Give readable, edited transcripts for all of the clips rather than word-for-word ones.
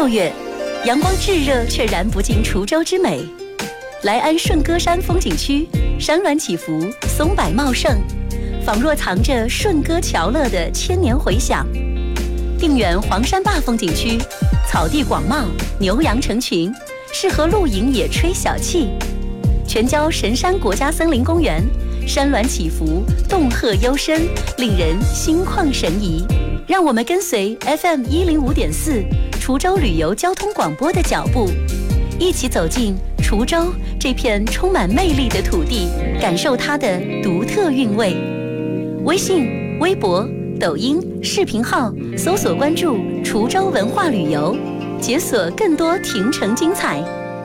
6月，阳光炙热却燃不尽滁州之美。来安顺歌山风景区，山峦起伏，松柏茂盛，仿若藏着顺歌桥乐的千年回响。定远黄山坝风景区，草地广袤，牛羊成群，适合露营野炊小憩。全椒神山国家森林公园，山峦起伏，洞壑幽深，令人心旷神怡。让我们跟随 FM105.4 滁州旅游交通广播的脚步，一起走进滁州这片充满魅力的土地，感受它的独特韵味。微信、微博、抖音、视频号搜索关注滁州文化旅游，解锁更多亭城精彩。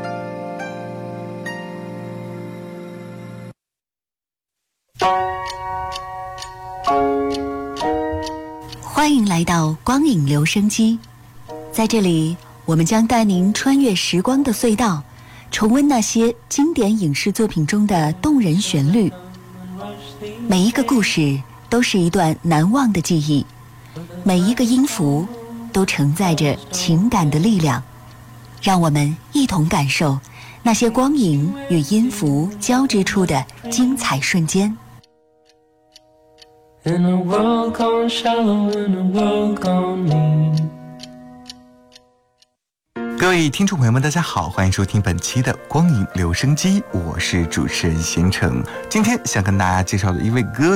欢迎来到光影留声机，在这里我们将带您穿越时光的隧道，重温那些经典影视作品中的动人旋律。每一个故事都是一段难忘的记忆，每一个音符都承载着情感的力量。让我们一同感受那些光影与音符交织出的精彩瞬间。 In a world gone shallow, in a world gone mean。 各位听众朋友们大家好，欢迎收听本期的光影留声机，我是主持人贤成。今天想跟大家介绍的一位歌